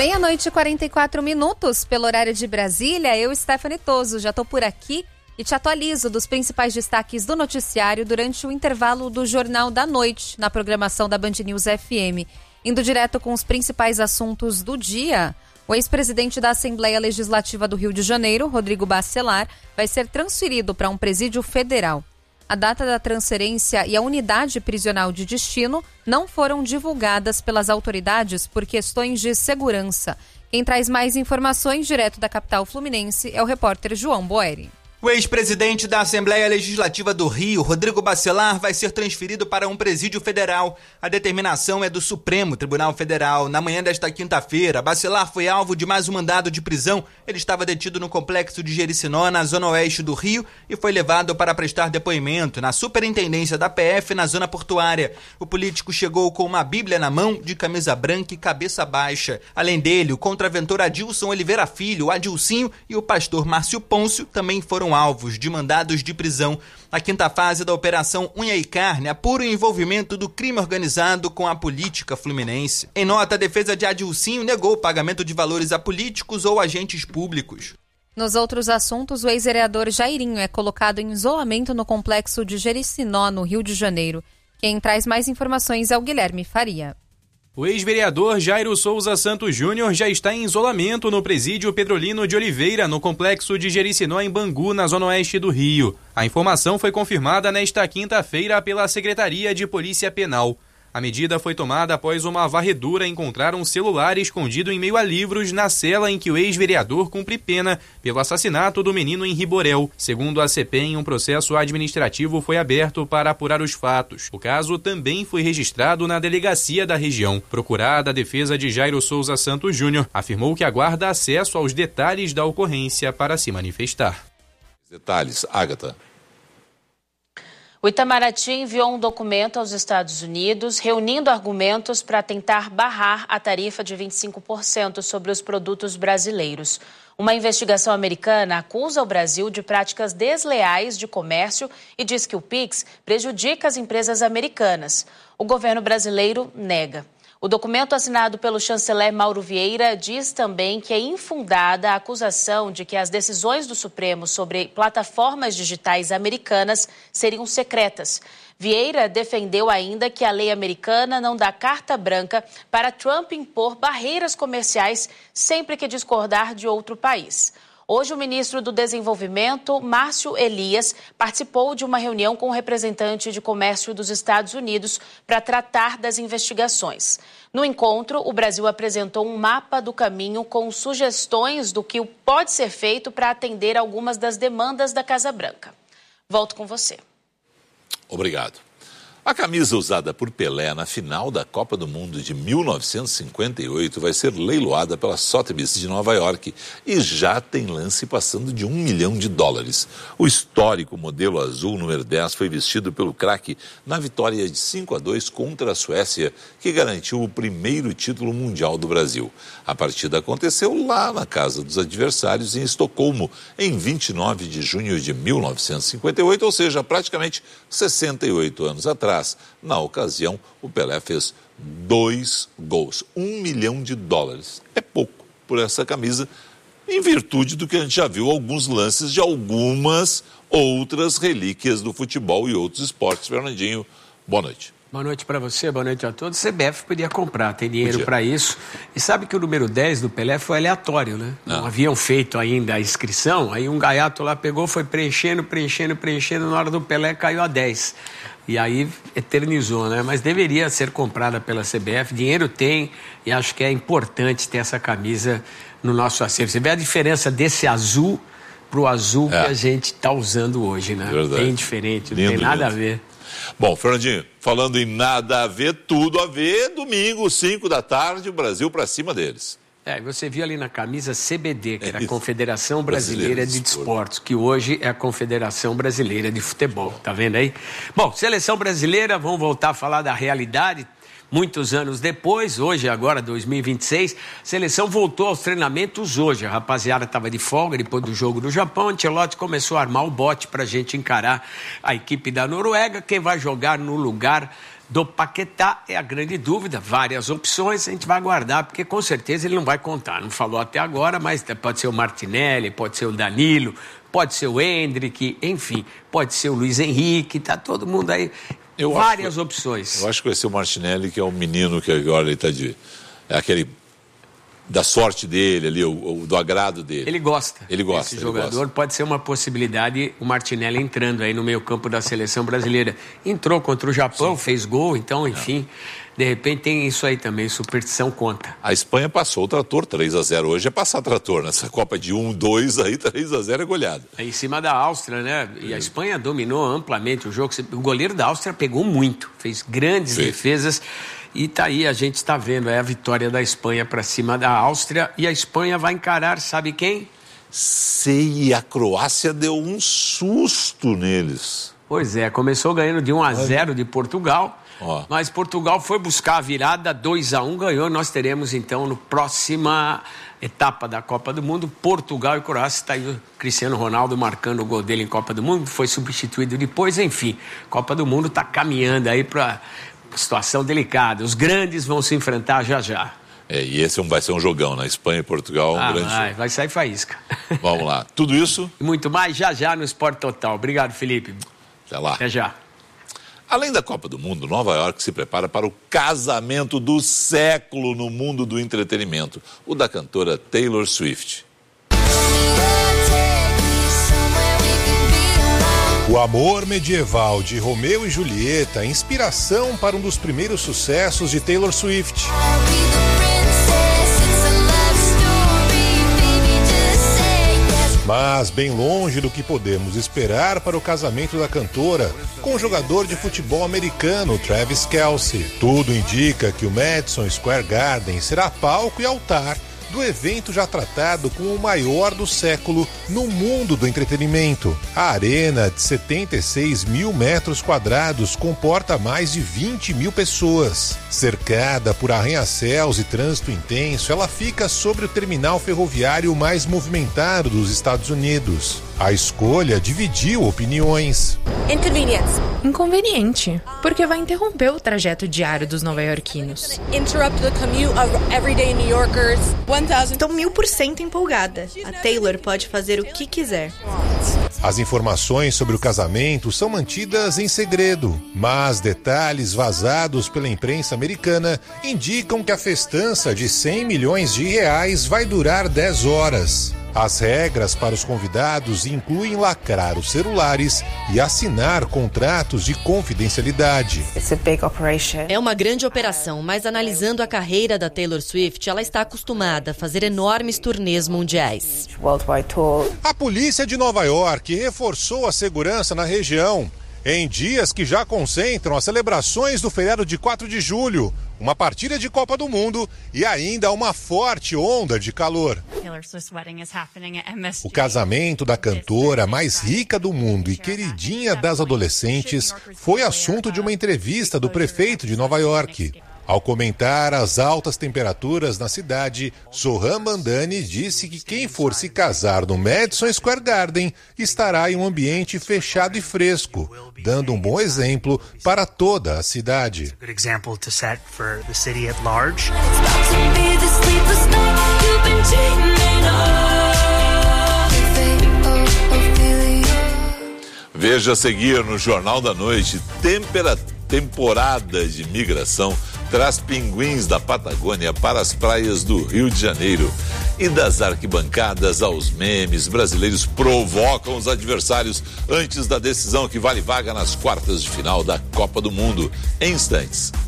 12:44 pelo horário de Brasília. Eu, Stephanie Toso, já estou por aqui e te atualizo dos principais destaques do noticiário durante o intervalo do Jornal da Noite, na programação da Band News FM. Indo direto com os principais assuntos do dia, o ex-presidente da Assembleia Legislativa do Rio de Janeiro, Rodrigo Bacelar, vai ser transferido para um presídio federal. A data da transferência e a unidade prisional de destino não foram divulgadas pelas autoridades por questões de segurança. Quem traz mais informações direto da capital fluminense é o repórter João Boeri. O ex-presidente da Assembleia Legislativa do Rio, Rodrigo Bacelar, vai ser transferido para um presídio federal. A determinação é do Supremo Tribunal Federal. Na manhã desta quinta-feira, Bacelar foi alvo de mais um mandado de prisão. Ele estava detido no complexo de Jericinó, na zona oeste do Rio, e foi levado para prestar depoimento na superintendência da PF na zona portuária. O político chegou com uma bíblia na mão, de camisa branca e cabeça baixa. Além dele, o contraventor Adilson Oliveira Filho, o Adilcinho, e o pastor Márcio Pôncio também foram alvos de mandados de prisão. A quinta fase da Operação Unha e Carne apura o envolvimento do crime organizado com a política fluminense. Em nota, a defesa de Adilcinho negou o pagamento de valores a políticos ou agentes públicos. Nos outros assuntos, o ex-vereador Jairinho é colocado em isolamento no complexo de Jericinó, no Rio de Janeiro. Quem traz mais informações é o Guilherme Faria. O ex-vereador Jairo Souza Santos Júnior já está em isolamento no presídio Pedrolino de Oliveira, no complexo de Jericinó, em Bangu, na zona oeste do Rio. A informação foi confirmada nesta quinta-feira pela Secretaria de Polícia Penal. A medida foi tomada após uma varredura encontrar um celular escondido em meio a livros na cela em que o ex-vereador cumpre pena pelo assassinato do menino em Riborel. Segundo a CPEM, um processo administrativo foi aberto para apurar os fatos. O caso também foi registrado na delegacia da região. Procurada, a defesa de Jairo Souza Santos Júnior afirmou que aguarda acesso aos detalhes da ocorrência para se manifestar. Detalhes, Ágata. O Itamaraty enviou um documento aos Estados Unidos reunindo argumentos para tentar barrar a tarifa de 25% sobre os produtos brasileiros. Uma investigação americana acusa o Brasil de práticas desleais de comércio e diz que o PIX prejudica as empresas americanas. O governo brasileiro nega. O documento assinado pelo chanceler Mauro Vieira diz também que é infundada a acusação de que as decisões do Supremo sobre plataformas digitais americanas seriam secretas. Vieira defendeu ainda que a lei americana não dá carta branca para Trump impor barreiras comerciais sempre que discordar de outro país. Hoje, o ministro do Desenvolvimento, Márcio Elias, participou de uma reunião com o representante de comércio dos Estados Unidos para tratar das investigações. No encontro, o Brasil apresentou um mapa do caminho com sugestões do que pode ser feito para atender algumas das demandas da Casa Branca. Volto com você. Obrigado. A camisa usada por Pelé na final da Copa do Mundo de 1958 vai ser leiloada pela Sotheby's de Nova York e já tem lance passando de $1 milhão. O histórico modelo azul número 10 foi vestido pelo craque na vitória de 5-2 contra a Suécia, que garantiu o primeiro título mundial do Brasil. A partida aconteceu lá na casa dos adversários em Estocolmo, em 29 de junho de 1958, ou seja, praticamente 68 anos atrás. Na ocasião, o Pelé fez 2 gols, $1 milhão. É pouco por essa camisa, em virtude do que a gente já viu alguns lances de algumas outras relíquias do futebol e outros esportes. Fernandinho, boa noite. Boa noite para você, boa noite a todos. CBF podia comprar, tem dinheiro para isso. E sabe que o número 10 do Pelé foi aleatório, né? Não haviam feito ainda a inscrição, aí um gaiato lá pegou, foi preenchendo, na hora do Pelé caiu a 10. E aí eternizou, né? Mas deveria ser comprada pela CBF, dinheiro tem, e acho que é importante ter essa camisa no nosso acervo. Você vê a diferença desse azul pro azul que a gente está usando hoje, né? Verdade. Bem diferente, não tem nada a ver. Bom, Fernandinho, falando em nada a ver, tudo a ver, domingo, 5 da tarde, o Brasil para cima deles. Você viu ali na camisa CBD, que era a Confederação Brasileira de Desportos, que hoje é a Confederação Brasileira de Futebol, tá vendo aí? Bom, seleção brasileira, vamos voltar a falar da realidade. Muitos anos depois, hoje, agora, 2026, a seleção voltou aos treinamentos hoje. A rapaziada estava de folga depois do jogo do Japão. Ancelotti começou a armar o bote para a gente encarar a equipe da Noruega. Quem vai jogar no lugar do Paquetá é a grande dúvida, várias opções, a gente vai aguardar, porque com certeza ele não vai contar, não falou até agora, mas pode ser o Martinelli, pode ser o Danilo, pode ser o Endrick, enfim, pode ser o Luiz Henrique, tá todo mundo aí, várias opções. Eu acho que vai ser o Martinelli, que é um menino que agora ele tá é aquele da sorte dele ali, o do agrado dele. Ele gosta. Esse jogador pode ser uma possibilidade, o Martinelli entrando aí no meio-campo da seleção brasileira. Entrou contra o Japão, fez gol, então, enfim, de repente tem isso aí também, superstição conta. A Espanha passou o trator 3-0, hoje é passar trator, nessa Copa de 1-2 aí, 3-0 é goleada. É em cima da Áustria, né? E a Espanha dominou amplamente o jogo, o goleiro da Áustria pegou muito, fez grandes defesas. E tá aí, a gente está vendo, é a vitória da Espanha para cima da Áustria. E a Espanha vai encarar, sabe quem? Sei, a Croácia deu um susto neles. Pois é, começou ganhando de 1-0 de Portugal. Mas Portugal foi buscar a virada, 2-1, ganhou. Nós teremos então no próxima etapa da Copa do Mundo, Portugal e Croácia. Está aí o Cristiano Ronaldo marcando o gol dele em Copa do Mundo, foi substituído depois, enfim. Copa do Mundo está caminhando aí para situação delicada. Os grandes vão se enfrentar já. E esse vai ser um jogão, né? Espanha e Portugal, grande jogo. Vai sair faísca. Vamos lá. Tudo isso? E muito mais já no Esporte Total. Obrigado, Felipe. Até lá. Até já. Além da Copa do Mundo, Nova York se prepara para o casamento do século no mundo do entretenimento, o da cantora Taylor Swift. O amor medieval de Romeu e Julieta é inspiração para um dos primeiros sucessos de Taylor Swift. Mas bem longe do que podemos esperar para o casamento da cantora com o jogador de futebol americano Travis Kelce. Tudo indica que o Madison Square Garden será palco e altar do evento já tratado como o maior do século no mundo do entretenimento. A arena, de 76 mil metros quadrados, comporta mais de 20 mil pessoas. Cercada por arranha-céus e trânsito intenso, ela fica sobre o terminal ferroviário mais movimentado dos Estados Unidos. A escolha dividiu opiniões. Inconveniente, porque vai interromper o trajeto diário dos nova-iorquinos. Estou 1000% empolgada. A Taylor pode fazer o que quiser. As informações sobre o casamento são mantidas em segredo, mas detalhes vazados pela imprensa americana indicam que a festança de 100 milhões de reais vai durar 10 horas. As regras para os convidados incluem lacrar os celulares e assinar contratos de confidencialidade. É uma grande operação, mas analisando a carreira da Taylor Swift, ela está acostumada a fazer enormes turnês mundiais. A polícia de Nova York reforçou a segurança na região em dias que já concentram as celebrações do feriado de 4 de julho, uma partida de Copa do Mundo e ainda uma forte onda de calor. O casamento da cantora mais rica do mundo e queridinha das adolescentes foi assunto de uma entrevista do prefeito de Nova York. Ao comentar as altas temperaturas na cidade, Soham Mandani disse que quem for se casar no Madison Square Garden estará em um ambiente fechado e fresco, dando um bom exemplo para toda a cidade. Veja a seguir no Jornal da Noite, temporada de migração traz pinguins da Patagônia para as praias do Rio de Janeiro. E das arquibancadas aos memes, brasileiros provocam os adversários antes da decisão que vale vaga nas quartas de final da Copa do Mundo. Em instantes.